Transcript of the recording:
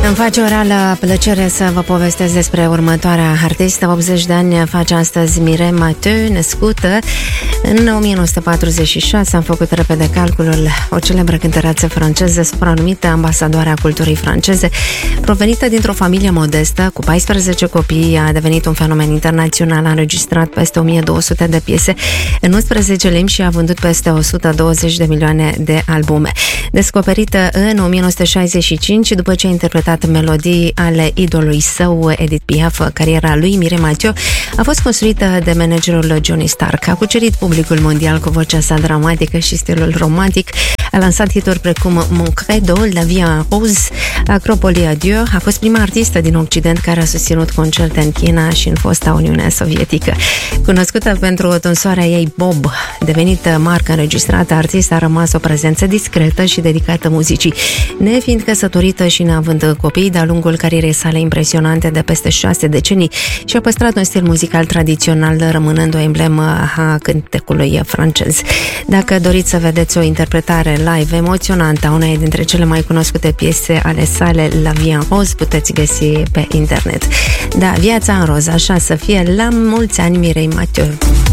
Îmi face o reală plăcere să vă povestesc despre următoarea artistă. 80 de ani face astăzi Mireille Mathieu, născută în 1946. Am făcut repede calculul. O celebră cântăreață franceză, supranumită ambasadoarea culturii franceze, provenită dintr-o familie modestă, cu 14 copii, a devenit un fenomen internațional. A înregistrat peste 1200 de piese în 11 limbi și a vândut peste 120 de milioane de albume. Descoperită în 1965, după ce a interpretat melodii ale idolului său, Edith Piaf, cariera lui Mireille Mathieu a fost construită de managerul Johnny Stark. A cucerit publicul mondial cu vocea sa dramatică și stilul romantic. A lansat hituri precum Mon Credo, La Vie en Rose, Acropolis Adieu. A fost prima artistă din Occident care a susținut concerte în China și în fosta Uniune Sovietică. Cunoscută pentru tunsoarea ei bob, devenită marcă înregistrată, artista a rămas o prezență discretă și dedicată muzicii. Nefiind căsătorită și neavând copii, de-a lungul carierei sale impresionante de peste 6 decenii, și-a păstrat un stil muzical tradițional, rămânând o emblemă a cântecului francez. Dacă doriți să vedeți o interpretare live emoționantă a unei dintre cele mai cunoscute piese ale sale, La Vie en Rose, puteți găsi pe internet. Da, viața în roz, așa să fie. La mulți ani, Mireille Mathieu!